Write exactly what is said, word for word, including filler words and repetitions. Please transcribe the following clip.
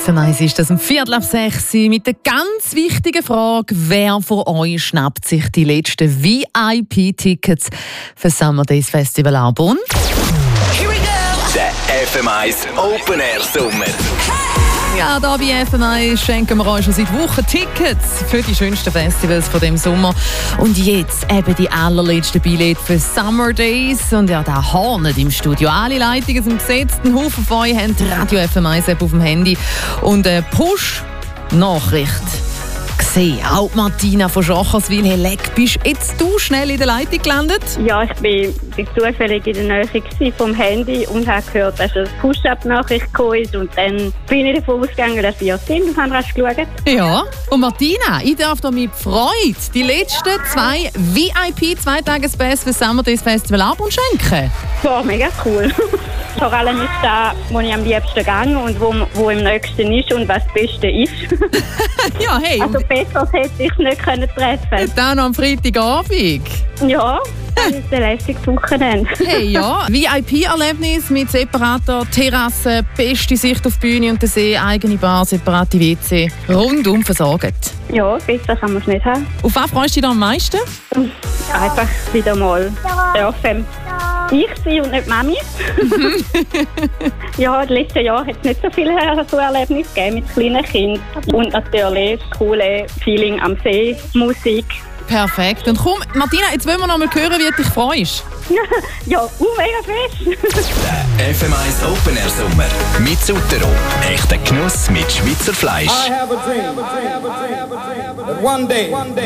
F M eins ist das um Viertel ab sechs mit der ganz wichtigen Frage, wer von euch schnappt sich die letzten V I P-Tickets für Summer Days Festival Arbon? Here we go! Der F M eins Open Air Sommer. Ja, da bei F M eins schenken wir euch schon seit Wochen Tickets für die schönsten Festivals von dem Sommer. Und jetzt eben die allerletzten Billette für Summer Days. Und ja, da Hornet im Studio. Alle Leitungen sind besetzt. Ein Haufen von euch haben die Radio F M eins App auf dem Handy. Und eine Push-Nachricht gesehen. Auch Martina von Schacherswil. Hey, leck, bist jetzt du schnell in der Leitung gelandet? Ja, ich bin, bin zufällig in der Nähe vom Handy und habe gehört, dass eine Push-Up-Nachricht gekommen ist. Und dann bin ich davon ausgegangen, dass ihr sind und habe rasch geschaut. Ja, und Martina, ich darf dir mit Freude die letzten zwei V I P-Zweitages-Pass für Summer Days Festival Arbon schenken. War mega cool. Vor allem ist das, wo ich am liebsten gehe und wo, wo im nächsten ist und was das Beste ist. Ja, hey. Also besser hätte ich es nicht können treffen. Dann am Freitagabend. Ja, das ist ein lässiges Wochenende. Hey, ja. V I P-Erlebnis mit separater Terrasse, beste Sicht auf die Bühne und den See, eigene Bar, separate W C. Rundum versorgt. Ja, besser kann man es nicht haben. Auf was freust du dich am meisten? Einfach wieder mal dürfen. Ich sein und nicht Mami. Ja, das letzte Jahr hat es nicht so viele so Erlebnisse gegeben mit kleinen Kindern. Und natürlich das coole Feeling am See, Musik. Perfekt. Und komm, Martina, jetzt wollen wir noch mal hören, wie du dich freust. Ja, uh, mega fest. Der F M eins Open Air Sommer mit Sutero. Echter Genuss mit Schweizer Fleisch. I have a dream. I have a dream. That one day, one day